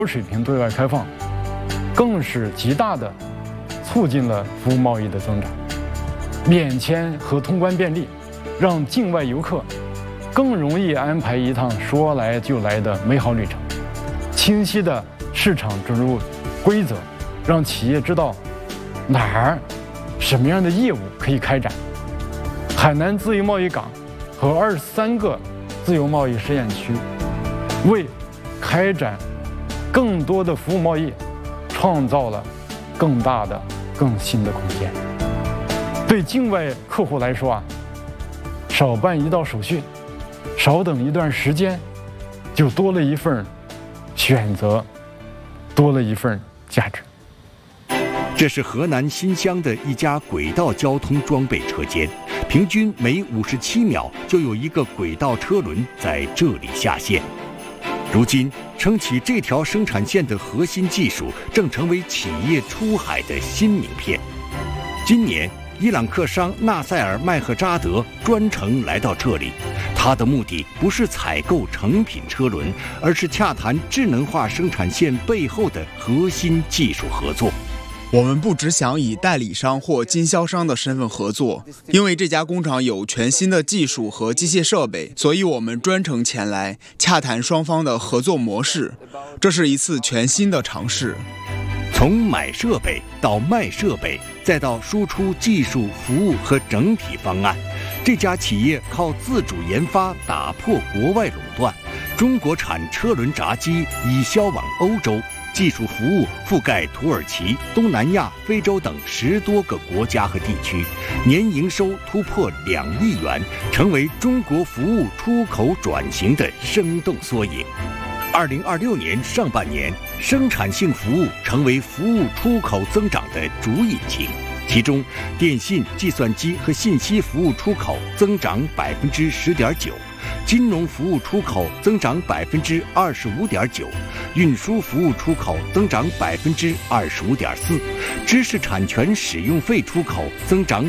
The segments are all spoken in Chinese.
水平对外开放，更是极大的促进了服务贸易的增长。免签和通关便利，让境外游客更容易安排一趟说来就来的美好旅程。清晰的市场准入规则，让企业知道哪儿什么样的业务可以开展。海南自由贸易港和23个自由贸易试验区，为开展更多的服务贸易创造了更大的、更新的空间。对境外客户来说少办一道手续，少等一段时间，就多了一份选择，多了一份价值。 这是河南新乡的一家轨道交通装备车间，平均每57秒就有一个轨道车轮在这里下线。如今，撑起这条生产线的核心技术正成为企业出海的新名片。今年，伊朗客商纳赛尔·麦赫扎德专程来到这里，他的目的不是采购成品车轮，而是洽谈智能化生产线背后的核心技术合作。 我们不只想以代理商或经销商的身份合作，因为这家工厂有全新的技术和机械设备，所以我们专程前来洽谈双方的合作模式。这是一次全新的尝试。 从买设备到卖设备，再到输出技术、服务和整体方案，这家企业靠自主研发打破国外垄断，中国产车轮闸机已销往欧洲，技术服务覆盖土耳其、东南亚、非洲等10多个国家和地区，年营收突破2亿元，成为中国服务出口转型的生动缩影。2026年上半年，生产性服务成为服务出口增长的主引擎。其中，电信、计算机和信息服务出口增长10.9%，金融服务出口增长25.9%，运输服务出口增长25.4%，知识产权使用费出口增长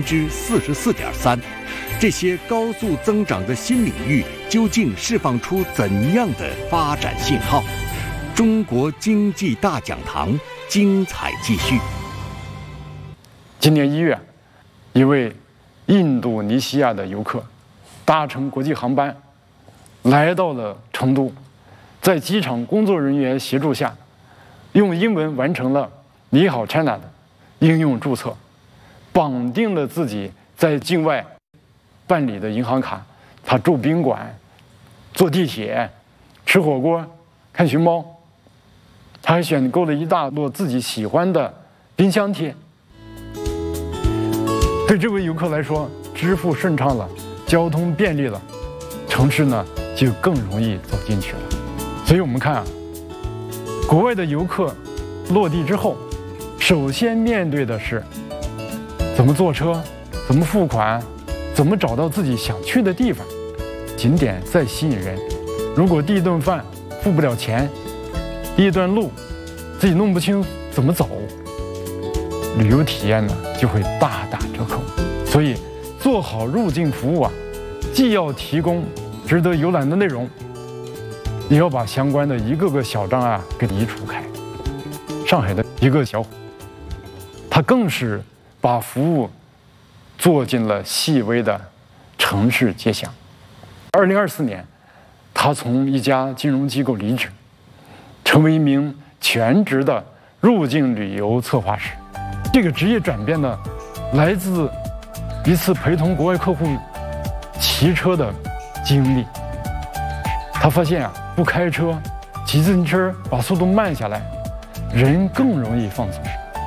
44.3%。这些高速增长的新领域究竟释放出怎样的发展信号？中国经济大讲堂精彩继续。 今年1月，一位印度尼西亚的游客搭乘国际航班来到了成都，在机场工作人员协助下，用英文完成了“你好 China” 的应用注册，绑定了自己在境外办理的银行卡，他住宾馆、坐地铁、吃火锅、看熊猫，他还选购了一大摞自己喜欢的冰箱贴。对这位游客来说，支付顺畅了，交通便利了，城市呢就更容易走进去了。所以我们看国外的游客落地之后，首先面对的是怎么坐车，怎么付款，怎么找到自己想去的地方。景点再吸引人，如果第一顿饭付不了钱，第一段路自己弄不清怎么走，旅游体验呢就会大打折扣。所以做好入境服务既要提供值得游览的内容，也要把相关的一个个小障碍给移除开。上海的一个小伙，他更是把服务做进了细微的城市街巷。2024年，他从一家金融机构离职，成为一名全职的入境旅游策划师。这个职业转变呢，来自一次陪同国外客户骑车的经历。他发现不开车，骑自行车把速度慢下来，人更容易放松。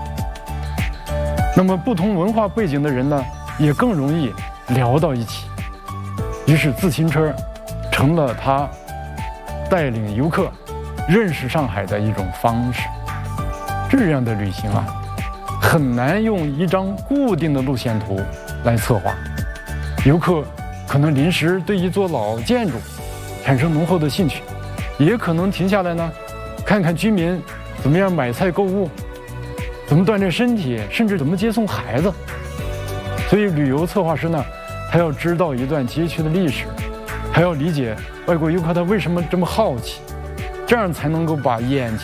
那么不同文化背景的人呢，也更容易聊到一起。于是自行车成了他带领游客认识上海的一种方式。这样的旅行很难用一张固定的路线图来策划。游客可能临时对一座老建筑产生浓厚的兴趣，也可能停下来呢，看看居民怎么样买菜购物，怎么锻炼身体，甚至怎么接送孩子。所以旅游策划师呢，他要知道一段街区的历史，还要理解外国游客他为什么这么好奇，这样才能够把眼